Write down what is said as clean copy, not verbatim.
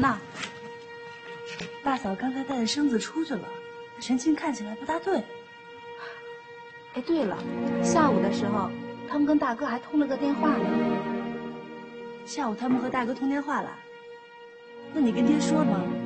呢？大嫂刚才带着生子出去了，神情看起来不大对。哎，对了，下午的时候，他们跟大哥还通了个电话呢。下午他们和大哥通电话了，那你跟爹说吗？